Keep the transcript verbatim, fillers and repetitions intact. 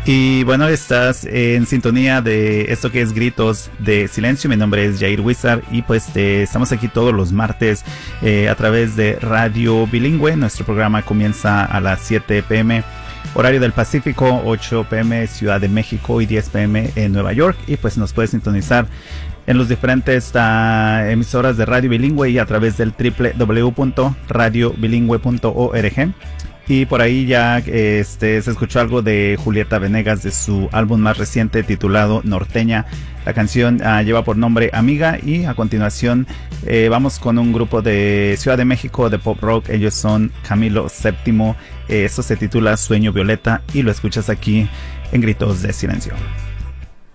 Y bueno, estás en sintonía de esto que es Gritos de Silencio. Mi nombre es Jair Wizard y pues eh, estamos aquí todos los martes eh, a través de Radio Bilingüe. Nuestro programa comienza a las siete pe eme horario del Pacífico, ocho pe eme Ciudad de México y diez pe eme en Nueva York. Y pues nos puedes sintonizar en los diferentes uh, emisoras de Radio Bilingüe y a través del doble u doble u doble u punto radio bilingüe punto org. Y por ahí ya este, se escuchó algo de Julieta Venegas de su álbum más reciente titulado Norteña. La canción uh, lleva por nombre Amiga. Y a continuación eh, vamos con un grupo de Ciudad de México de pop rock. Ellos son Camilo séptimo. Eh, esto se titula Sueño Violeta y lo escuchas aquí en Gritos de Silencio.